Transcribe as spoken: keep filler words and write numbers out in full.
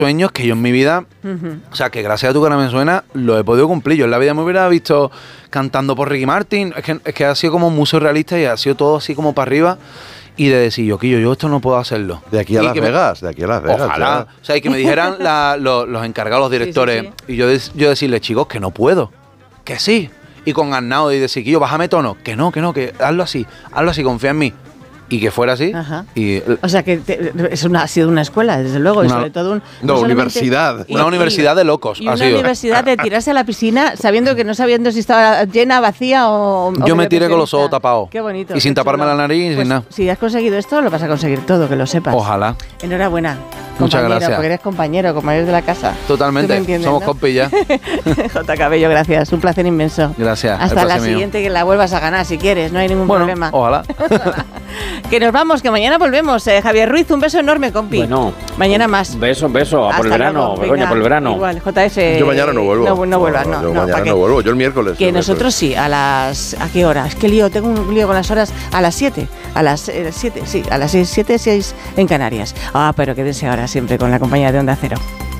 sueños que yo en mi vida, uh-huh. o sea, que gracias a Tu cara me suena, lo he podido cumplir. Yo en la vida me hubiera visto cantando por Ricky Martin, es que, es que ha sido como muy surrealista y ha sido todo así como para arriba. Y de decir, yo, Quillo, yo esto no puedo hacerlo. De aquí a y Las Vegas, me, de aquí a Las Vegas. Ojalá. Chaval. O sea, y que me dijeran la, los, los encargados, los directores, sí, sí, sí. y yo, yo decirles, chicos, que no puedo. Que sí. Y con Arnau y decir, Quillo, bájame tono. Que no, que no, que hazlo así, hazlo así, confía en mí. Y que fuera así. Ajá. Y, o sea, que te, es una, ha sido una escuela, desde luego, una, y sobre todo un... No, no universidad. Y, una universidad de locos. Y ha una sido. universidad de tirarse a la piscina sabiendo que no sabiendo si estaba llena, vacía o... Yo o me tiré con los ojos tapados. Qué bonito. Y sin taparme chulo. la nariz, pues, sin nada. Si has conseguido esto, lo vas a conseguir todo, que lo sepas. Ojalá. Enhorabuena. Muchas gracias. Porque eres compañero, compañero de la casa. Totalmente. Somos, ¿no?, compis ya. J. Cabello, gracias. Un placer inmenso. Gracias. Hasta la siguiente mío. Que la vuelvas a ganar si quieres, no hay ningún bueno, problema. Ojalá. Que nos vamos, que mañana volvemos. Eh, Javier Ruiz, un beso enorme, compi. Bueno. Mañana más. Beso, beso. A por el verano, Begoña, por el verano. Igual, J F. Yo mañana no vuelvo. No, no vuelvas, no. Yo no, mañana no vuelvo. Yo el miércoles. Que el nosotros miércoles. Sí, a las... ¿A qué hora? Es que lío, tengo un lío con las horas. A las siete. A las siete, sí. A las siete, seis en Canarias. Ah, pero quédense ahora siempre con la compañía de Onda Cero.